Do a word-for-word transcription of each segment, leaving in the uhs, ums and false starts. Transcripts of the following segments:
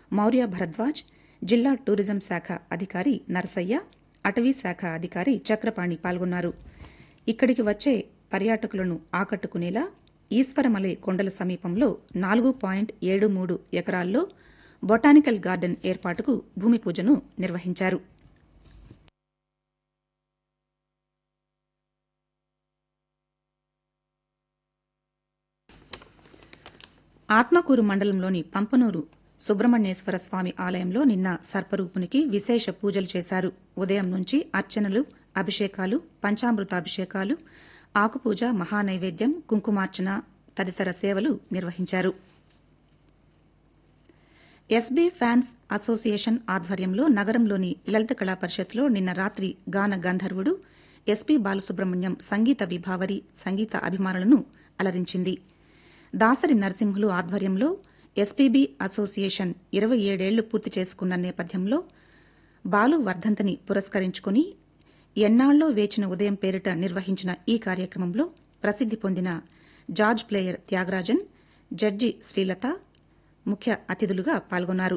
మౌర్య భరద్వాజ్, జిల్లా టూరిజం శాఖ అధికారి నరసయ్య, అటవీ శాఖ అధికారి చక్రపాణి పాల్గొన్నారు. ఇక్కడికి వచ్చే పర్యాటకులను ఆకట్టుకునేలా ఈశ్వరమలై కొండల సమీపంలో నాలుగు పాయింట్ ఏడు మూడు ఎకరాల్లో బొటానికల్ గార్డెన్ ఏర్పాటుకు భూమి పూజను నిర్వహించారు. ఆత్మకూరు మండలంలోని పంపనూరు సుబ్రహ్మణ్యేశ్వర స్వామి ఆలయంలో నిన్న సర్పరూపునికి విశేష పూజలు చేశారు. ఉదయం నుంచి అర్చనలు, అభిషేకాలు, పంచామృతాభిషేకాలు, ఆకుపూజ, మహానైవేద్యం, కుంకుమార్చన తదితర సేవలు నిర్వహించారు. ఎస్బీ ఫ్యాన్స్ అసోసియేషన్ ఆధ్వర్యంలో నగరంలోని లలిత కళా పరిషత్లో నిన్న రాత్రి గాన గంధర్వుడు ఎస్పీ బాలసుబ్రహ్మణ్యం సంగీత విభావరి సంగీత అభిమానులను అలరించింది. దాసరి నరసింహులు ఆధ్వర్యంలో ఎస్పీబీ అసోసియేషన్ ఇరవై ఏడేళ్లు పూర్తి చేసుకున్న నేపథ్యంలో బాలు వర్ధంతిని పురస్కరించుకుని ఎన్నాళ్లో వేచిన ఉదయం పేరిట నిర్వహించిన ఈ కార్యక్రమంలో ప్రసిద్ది పొందిన jazz player Thyagarajan, judge Srilatha ముఖ్య అతిథులుగా పాల్గొన్నారు.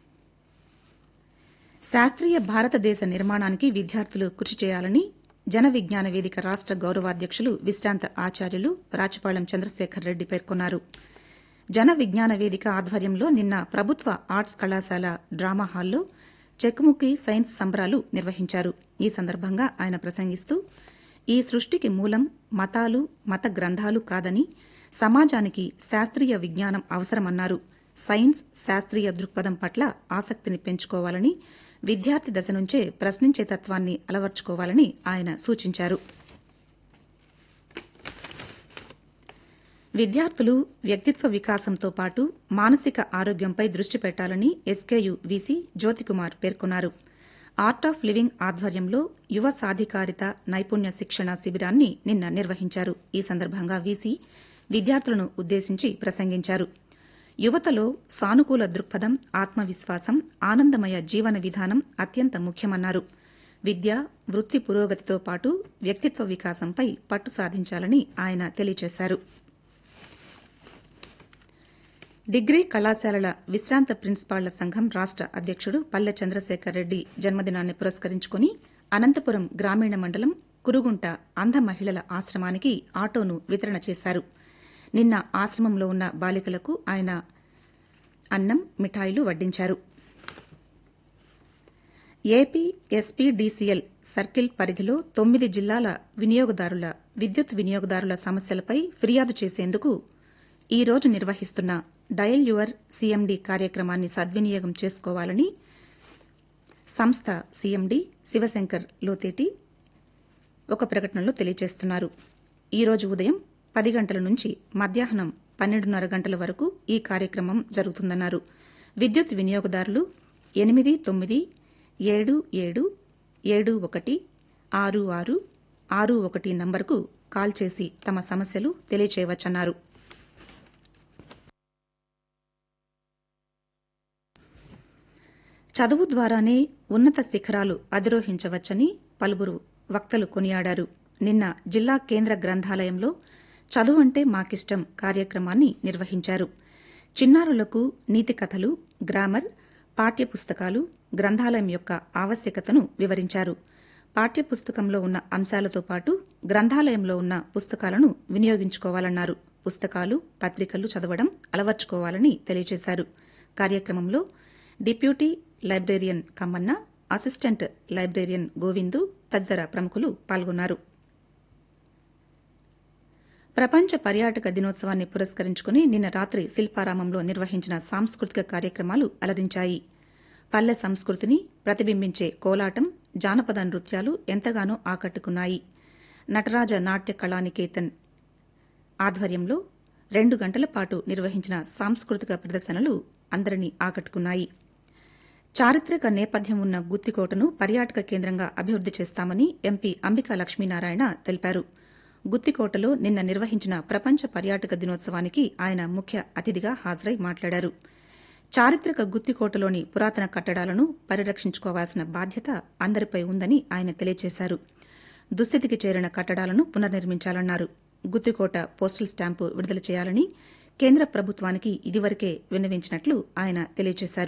శాస్త్రీయ భారతదేశ నిర్మాణానికి విద్యార్థులు కృషి చేయాలని జన విజ్ఞాన వేదిక రాష్ట గౌరవాధ్యక్షులు విశ్రాంత ఆచార్యులు రాచపాళెం చంద్రశేఖర్ రెడ్డి పేర్కొన్నారు. జన విజ్ఞాన వేదిక ఆధ్వర్యంలో నిన్న ప్రభుత్వ ఆర్ట్స్ కళాశాల డ్రామా హాల్లో చెక్కుముక్కి సైన్స్ సంబరాలు నిర్వహించారు. ఈ సందర్భంగా ఆయన ప్రసంగిస్తూ ఈ సృష్టికి మూలం మతాలు, మత గ్రంథాలు కాదని సమాజానికి శాస్త్రీయ విజ్ఞానం అవసరమన్నారు. సైన్స్, శాస్త్రీయ దృక్పథం పట్ల ఆసక్తిని పెంచుకోవాలని, విద్యార్థి దశ నుంచే ప్రశ్నించే తత్వాన్ని అలవర్చుకోవాలని ఆయన సూచించారు. విద్యార్థులు వ్యక్తిత్వ వికాసంతో పాటు మానసిక ఆరోగ్యంపై దృష్టి పెట్టాలని ఎస్కేయు వీసీ జ్యోతికుమార్ పేర్కొన్నారు. ఆర్ట్ ఆఫ్ లివింగ్ ఆధ్వర్యంలో యువ సాధికారిత నైపుణ్య శిక్షణ శిబిరాన్ని నిన్న నిర్వహించారు. ఈ సందర్భంగా వీసీ విద్యార్థులను ఉద్దేశించి ప్రసంగించారు. యువతలో సానుకూల దృక్పథం, ఆత్మవిశ్వాసం, ఆనందమయ జీవన విధానం అత్యంత ముఖ్యమన్నారు. విద్య, వృత్తి పురోగతితో పాటు వ్యక్తిత్వ వికాసంపై పట్టు సాధించాలని ఆయన తెలియజేశారు. డిగ్రీ కళాశాలల విశ్రాంత ప్రిన్సిపాళ్ల సంఘం రాష్ట అధ్యక్షుడు పల్లె చంద్రశేఖర్ రెడ్డి జన్మదినాన్ని పురస్కరించుకుని అనంతపురం గ్రామీణ మండలం కురుగుంట అంధ మహిళల ఆశ్రమానికి ఆటోను వితరణ చేశారు. నిన్న ఆశ్రమంలో ఉన్న బాలికలకు ఆయన అన్నం, మిఠాయిలు వడ్డించారు. ఏపీ ఎస్పీడీసీఎల్ సర్కిల్ పరిధిలో తొమ్మిది జిల్లాల వినియోగదారుల విద్యుత్ వినియోగదారుల సమస్యలపై ఫిర్యాదు చేసేందుకు ఈ రోజు నిర్వహిస్తున్న డయల్ యువర్ సీఎండీ కార్యక్రమాన్ని సద్వినియోగం చేసుకోవాలని సంస్థ సీఎండీ శివశంకర్ లోతేటి ఒక ప్రకటనలో తెలియజేస్తున్నారు. ఈ రోజు ఉదయం పది గంటల నుంచి మధ్యాహ్నం పన్నెండున్నర గంటల వరకు ఈ కార్యక్రమం జరుగుతుందన్నారు. విద్యుత్ వినియోగదారులు ఎనిమిది తొమ్మిది ఏడు ఏడు ఏడు ఒకటి ఆరు ఆరు ఆరు ఒకటి నంబర్కు కాల్ చేసి తమ సమస్యలు తెలియచేయవచ్చన్నారు. చదువు ద్వారానే ఉన్నత శిఖరాలు అధిరోహించవచ్చని పలువురు వక్తలు కొనియాడారు. నిన్న జిల్లా కేంద్ర గ్రంథాలయంలో చదువంటే మాకిష్టం కార్యక్రమాన్ని నిర్వహించారు. చిన్నారులకు నీతి కథలు, గ్రామర్, పాఠ్యపుస్తకాలు, గ్రంథాలయం యొక్క ఆవశ్యకతను వివరించారు. పాఠ్యపుస్తకంలో ఉన్న అంశాలతో పాటు గ్రంథాలయంలో ఉన్న పుస్తకాలను వినియోగించుకోవాలన్నారు. పుస్తకాలు, పత్రికలు చదవడం అలవర్చుకోవాలని తెలియజేశారు. కార్యక్రమంలో deputy librarian Kammanna, assistant librarian Govindu తదితర ప్రముఖులు పాల్గొన్నారు. ప్రపంచ పర్యాటక దినోత్సవాన్ని పురస్కరించుకుని నిన్న రాత్రి శిల్పారామంలో నిర్వహించిన సాంస్కృతిక కార్యక్రమాలు అలరించాయి. పల్లె సంస్కృతిని ప్రతిబింబించే కోలాటం, జానపద నృత్యాలు ఎంతగానో ఆకట్టుకున్నాయి. నటరాజ నాట్య కళానికేతన్ ఆధ్వర్యంలో రెండు గంటల పాటు నిర్వహించిన సాంస్కృతిక ప్రదర్శనలు అందరినీ ఆకట్టుకున్నాయి. చారిత్రక నేపథ్యం ఉన్న గుత్తికోటను పర్యాటక కేంద్రంగా అభివృద్ది చేస్తామని ఎంపీ అంబికా లక్ష్మీనారాయణ తెలిపారు. గుత్తికోటలో నిన్న నిర్వహించిన ప్రపంచ పర్యాటక దినోత్సవానికి ఆయన ముఖ్య అతిథిగా హాజరై మాట్లాడారు. చారిత్రక గుత్తికోటలోని పురాతన కట్టడాలను పరిరక్షించుకోవాల్సిన బాధ్యత అందరిపై ఉందని ఆయన తెలియజేశారు. దుస్థితికి చేరిన కట్టడాలను పునర్నిర్మించాలన్నారు. గుత్తికోట పోస్టల్ స్టాంపు విడుదల చేయాలని కేంద్ర ప్రభుత్వానికి ఇదివరకే విన్నవించినట్లు ఆయన తెలియజేశారు.